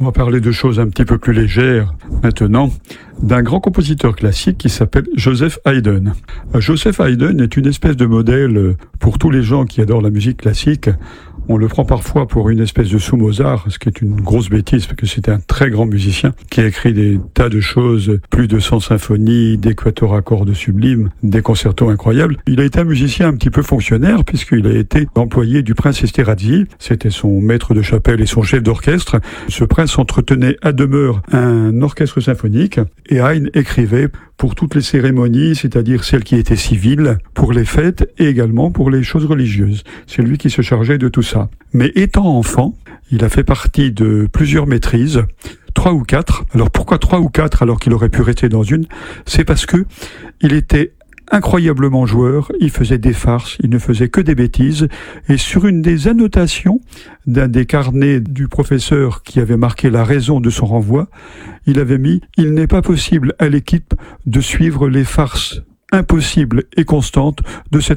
On va parler de choses un petit peu plus légères maintenant, d'un grand compositeur classique qui s'appelle Joseph Haydn. Joseph Haydn est une espèce de modèle pour tous les gens qui adorent la musique classique. On le prend parfois pour une espèce de sous-Mozart, ce qui est une grosse bêtise, parce que c'était un très grand musicien qui a écrit des tas de choses, plus de 100 symphonies, des quatuors à cordes sublimes, des concertos incroyables. Il a été un musicien un petit peu fonctionnaire, puisqu'il a été employé du prince Esterhazy. C'était son maître de chapelle et son chef d'orchestre. Ce prince entretenait à demeure un orchestre symphonique, et Haydn écrivait pour toutes les cérémonies, c'est-à-dire celles qui étaient civiles, pour les fêtes et également pour les choses religieuses. C'est lui qui se chargeait de tout ça. Mais étant enfant, il a fait partie de plusieurs maîtrises, 3 ou 4. Alors pourquoi 3 ou 4 alors qu'il aurait pu rester dans une? C'est parce que il était incroyablement joueur, il faisait des farces, il ne faisait que des bêtises, et sur une des annotations d'un des carnets du professeur qui avait marqué la raison de son renvoi, il avait mis « Il n'est pas possible à l'équipe de suivre les farces impossibles et constantes de cet enfant ».